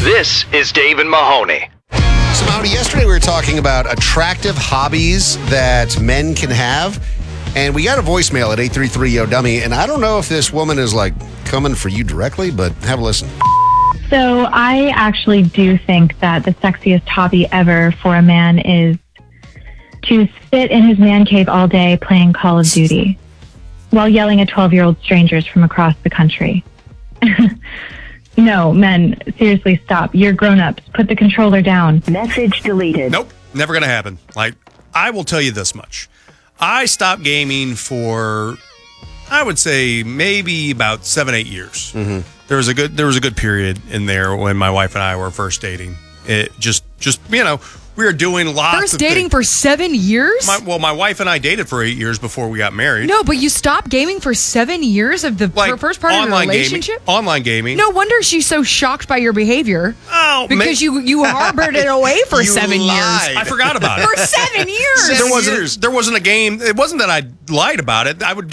This is Dave and Mahoney. So, Mahoney, yesterday we were talking about attractive hobbies that men can have. And we got a voicemail at 833-YO-DUMMY. And I don't know if this woman is, coming for you directly, but have a listen. So I actually do think that the sexiest hobby ever for a man is to sit in his man cave all day playing Call of Duty while yelling at 12-year-old strangers from across the country. No, men, seriously, stop. You're grown-ups. Put the controller down. Message deleted. Nope, never going to happen. I will tell you this much. I stopped gaming for, I would say, maybe about 7-8 years. Mm-hmm. There was a good period in there when my wife and I were first dating. It just we were doing lots First of dating things. for 7 years? My wife and I dated for 8 years before we got married. No, but you stopped gaming for 7 years of the first part of your relationship? Online gaming. No wonder she's so shocked by your behavior. Oh, because you harbored it away for 7 years. I forgot about it. For 7 years. There wasn't a game. It wasn't that I lied about it. I would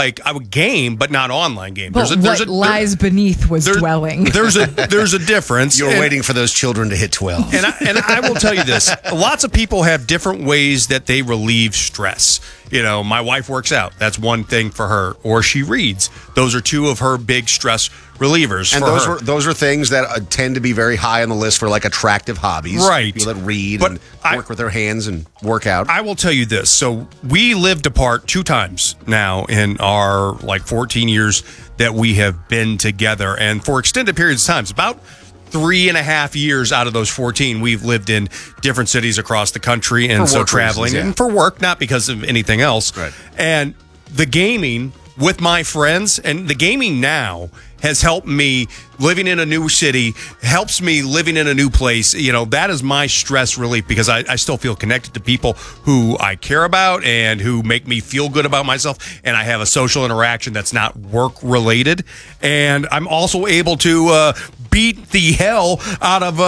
game, but not online game. But what lies beneath was dwelling. There's a difference. You're waiting for those children to hit 12. And I will tell you this. Lots of people have different ways that they relieve stress. My wife works out. That's one thing for her. Or she reads. Those are two of her big stress relievers. And those are things that tend to be very high on the list for attractive hobbies. Right. People that read and work with their hands and work out. I will tell you this. So we lived apart 2 times now in our 14 years that we have been together. And for extended periods of time, it's about 3.5 years out of those 14, we've lived in different cities across the country, and so traveling and for work, not because of anything else. Right. And the gaming with my friends, and the gaming now has helped me living in a new city, helps me living in a new place. That is my stress relief because I still feel connected to people who I care about and who make me feel good about myself. And I have a social interaction that's not work related. And I'm also able to beat the hell out of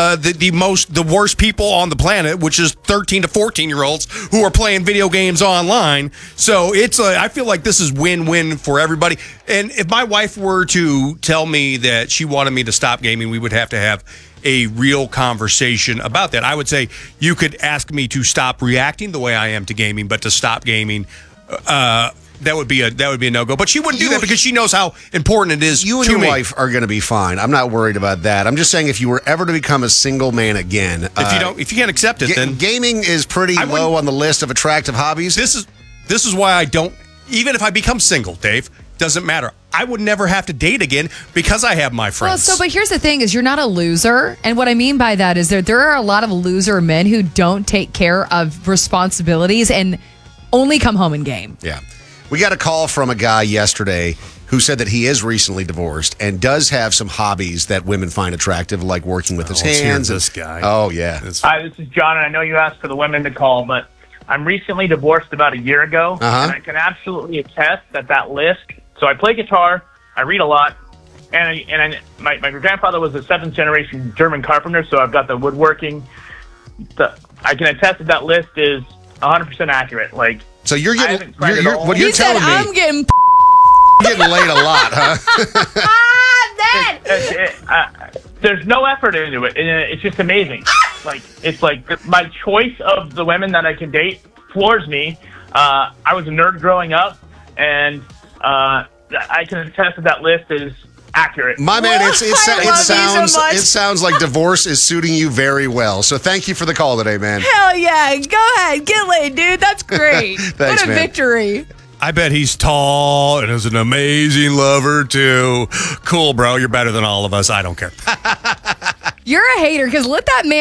the worst people on the planet, which is 13 to 14-year-olds who are playing video games online. So I feel like this is win-win for everybody. And if my wife were to tell me that she wanted me to stop gaming, we would have to have a real conversation about that. I would say you could ask me to stop reacting the way I am to gaming, but to stop gaming, that would be a no-go. But she wouldn't do that because she knows how important it is. You and your wife are going to be fine. I'm not worried about that. I'm just saying if you were ever to become a single man again, if you can't accept it, then gaming is pretty low on the list of attractive hobbies. This is why I don't. Even if I become single, Dave, doesn't matter. I would never have to date again because I have my friends. But here's the thing is you're not a loser. And what I mean by that is there are a lot of loser men who don't take care of responsibilities and only come home and game. Yeah. We got a call from a guy yesterday who said that he is recently divorced and does have some hobbies that women find attractive, like working with his hands. This guy. Oh, yeah. Hi, this is John, and I know you asked for the women to call, but I'm recently divorced about a year ago, and I can absolutely attest that list. So I play guitar, I read a lot, and my grandfather was a 7th-generation German carpenter, so I've got the woodworking. I can attest that list is 100% accurate. So you're getting, what He you're said, telling me, I'm getting you're getting laid a lot, huh? There's no effort into it, and it's just amazing. It's my choice of the women that I can date floors me. I was a nerd growing up, and I can attest that list is accurate. My man, it so sounds like divorce is suiting you very well. So thank you for the call today, man. Hell yeah. Go ahead. Get laid, dude. That's great. Thanks, what a man. victory. I bet he's tall and is an amazing lover, too. Cool, bro. You're better than all of us. I don't care. You're a hater because let that man